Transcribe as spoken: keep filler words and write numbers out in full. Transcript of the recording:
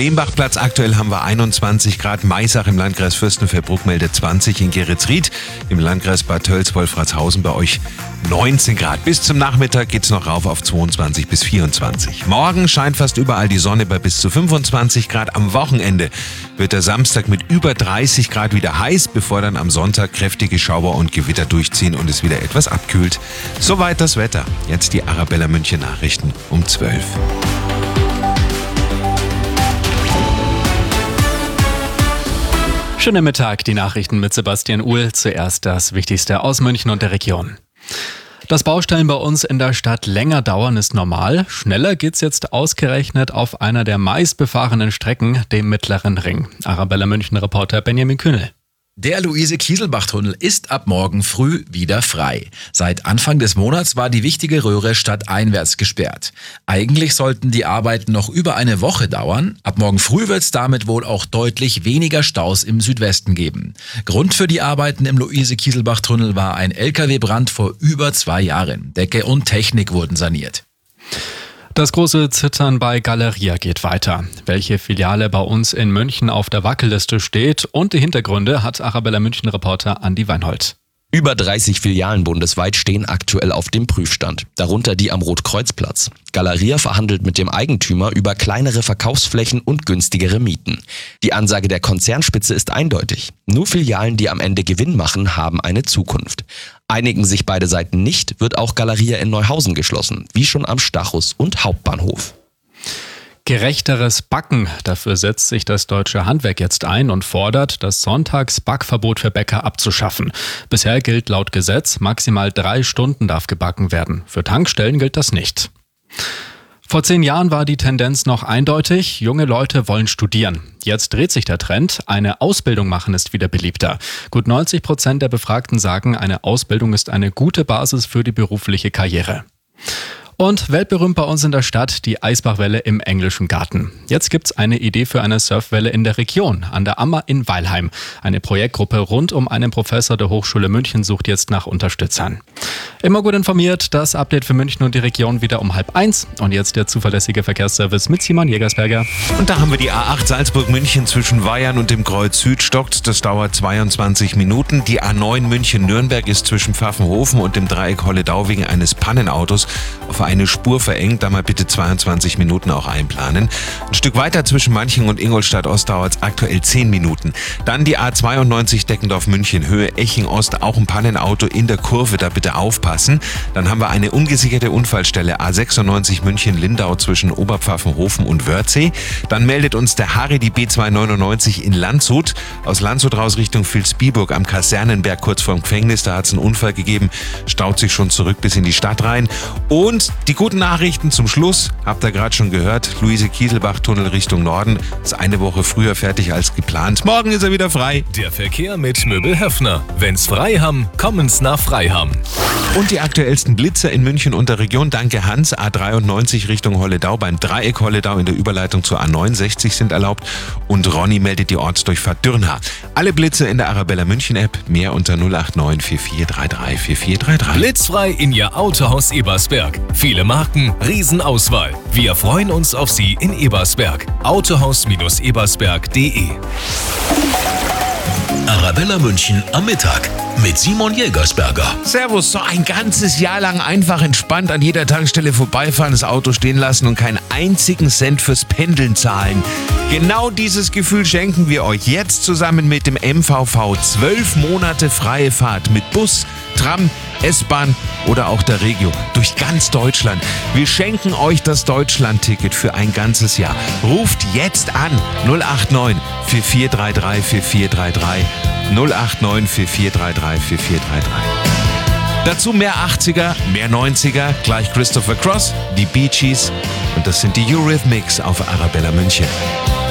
Lehmbachplatz. Aktuell haben wir einundzwanzig Grad. Maisach im Landkreis Fürstenfeldbruck meldet zwanzig. In Geretsried im Landkreis Bad Tölz-Wolfratshausen bei euch neunzehn Grad. Bis zum Nachmittag geht's noch rauf auf zweiundzwanzig bis vierundzwanzig. Morgen scheint fast überall die Sonne bei bis zu fünfundzwanzig Grad. Am Wochenende wird der Samstag mit über dreißig Grad wieder heiß, bevor dann am Sonntag kräftige Schauer und Gewitter durchziehen und es wieder etwas abkühlt. Soweit das Wetter. Jetzt die Arabella München Nachrichten um zwölf. Schönen Mittag, die Nachrichten mit Sebastian Uhl. Zuerst das Wichtigste aus München und der Region. Dass Baustellen bei uns in der Stadt länger dauern, ist normal. Schneller geht's jetzt ausgerechnet auf einer der meistbefahrenen Strecken, dem Mittleren Ring. Arabella München-Reporter Benjamin Kühnel. Der Luise-Kieselbach-Tunnel ist ab morgen früh wieder frei. Seit Anfang des Monats war die wichtige Röhre stadteinwärts gesperrt. Eigentlich sollten die Arbeiten noch über eine Woche dauern. Ab morgen früh wird es damit wohl auch deutlich weniger Staus im Südwesten geben. Grund für die Arbeiten im Luise-Kieselbach-Tunnel war ein L K W-Brand vor über zwei Jahren. Decke und Technik wurden saniert. Das große Zittern bei Galeria geht weiter. Welche Filiale bei uns in München auf der Wackelliste steht und die Hintergründe hat Arabella München-Reporter Andi Weinhold. Über dreißig Filialen bundesweit stehen aktuell auf dem Prüfstand, darunter die am Rotkreuzplatz. Galeria verhandelt mit dem Eigentümer über kleinere Verkaufsflächen und günstigere Mieten. Die Ansage der Konzernspitze ist eindeutig. Nur Filialen, die am Ende Gewinn machen, haben eine Zukunft. Einigen sich beide Seiten nicht, wird auch Galeria in Neuhausen geschlossen, wie schon am Stachus und Hauptbahnhof. Gerechteres Backen. Dafür setzt sich das deutsche Handwerk jetzt ein und fordert, das Sonntagsbackverbot für Bäcker abzuschaffen. Bisher gilt laut Gesetz, maximal drei Stunden darf gebacken werden. Für Tankstellen gilt das nicht. Vor zehn Jahren war die Tendenz noch eindeutig, junge Leute wollen studieren. Jetzt dreht sich der Trend, eine Ausbildung machen ist wieder beliebter. Gut neunzig Prozent der Befragten sagen, eine Ausbildung ist eine gute Basis für die berufliche Karriere. Und weltberühmt bei uns in der Stadt die Eisbachwelle im Englischen Garten. Jetzt gibt's eine Idee für eine Surfwelle in der Region, an der Ammer in Weilheim. Eine Projektgruppe rund um einen Professor der Hochschule München sucht jetzt nach Unterstützern. Immer gut informiert, das Update für München und die Region wieder um halb eins. Und jetzt der zuverlässige Verkehrsservice mit Simon Jägersberger. Und da haben wir die A acht Salzburg-München zwischen Weyern und dem Kreuz Süd stockt. Das dauert zweiundzwanzig Minuten. Die A neun München-Nürnberg ist zwischen Pfaffenhofen und dem Dreieck Holledau wegen eines Pannenautos auf eine Spur verengt. Da mal bitte zweiundzwanzig Minuten auch einplanen. Ein Stück weiter zwischen Manching und Ingolstadt-Ost dauert es aktuell zehn Minuten. Dann die A zweiundneunzig Deckendorf-München Höhe Eching-Ost, auch ein Pannenauto in der Kurve, da bitte aufpassen. Dann haben wir eine ungesicherte Unfallstelle A sechsundneunzig München-Lindau zwischen Oberpfaffenhofen und Wörthsee. Dann meldet uns der Harry die B zweihundertneunundneunzig in Landshut. Aus Landshut raus Richtung Vilsbiburg am Kasernenberg kurz vorm Gefängnis. Da hat es einen Unfall gegeben, staut sich schon zurück bis in die Stadt rein. Und die guten Nachrichten zum Schluss, habt ihr gerade schon gehört, Luise-Kieselbach-Tunnel Richtung Norden ist eine Woche früher fertig als geplant. Morgen ist er wieder frei. Der Verkehr mit Möbel Höffner. Wenn's frei haben, kommen's nach Freiham. Und die aktuellsten Blitzer in München und der Region. Danke Hans. A dreiundneunzig Richtung Holledau. Beim Dreieck Holledau in der Überleitung zur A neunundsechzig sind erlaubt. Und Ronny meldet die Ortsdurchfahrt Dürnhaar. Alle Blitze in der Arabella München App. Mehr unter null acht neun vier vier drei drei vier vier drei drei. Blitzfrei in Ihr Autohaus Ebersberg. Viele Marken, Riesenauswahl. Wir freuen uns auf Sie in Ebersberg. autohaus ebersberg punkt de. Arabella München am Mittag mit Simon Jägersberger. Servus, so ein ganzes Jahr lang einfach entspannt an jeder Tankstelle vorbeifahren, das Auto stehen lassen und keinen einzigen Cent fürs Pendeln zahlen. Genau dieses Gefühl schenken wir euch jetzt zusammen mit dem M V V. Zwölf Monate freie Fahrt mit Bus, Tram, S-Bahn oder auch der Regio durch ganz Deutschland. Wir schenken euch das Deutschland-Ticket für ein ganzes Jahr. Ruft jetzt an null acht neun vier vier drei drei vier vier drei drei null acht neun vier vier drei drei vier vier drei drei. Dazu mehr achtziger, mehr neunziger, gleich Christopher Cross, die Bee Gees und das sind die Eurythmics auf Arabella München.